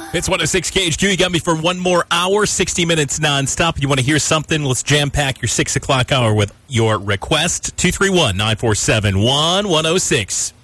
It's 106 KHQ. You got me for one more hour, 60 minutes nonstop. You want to hear something? Let's jam-pack your 6 o'clock hour with your request. 231-947-1106.